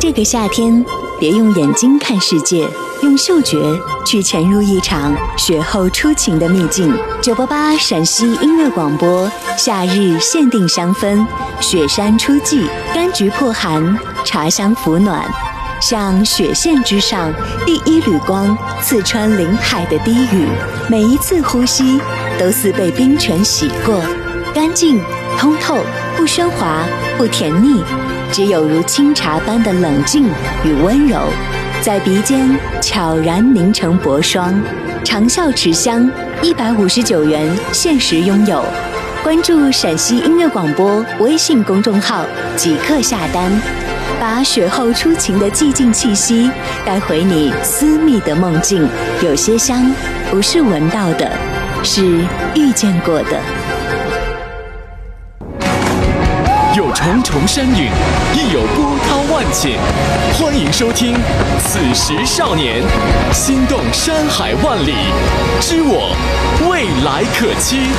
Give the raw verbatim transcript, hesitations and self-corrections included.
这个夏天，别用眼睛看世界，用嗅觉去潜入一场雪后初晴的秘境。九八八陕西音乐广播，夏日限定香氛，雪山初霁，柑橘破寒，茶香抚暖。像雪线之上第一缕光，刺穿林海的低语，每一次呼吸都似被冰泉洗过，干净通透，不喧哗，不甜腻，只有如清茶般的冷静与温柔，在鼻尖悄然凝成薄霜。长效持香，一百五十九元限时拥有。关注陕西音乐广播微信公众号，即刻下单，把雪后初晴的寂静气息带回你私密的梦境。有些香不是闻到的，是遇见过的。 有重重山岭，亦有波涛万顷。欢迎收听《此时少年》，心动山海万里，知我未来可期。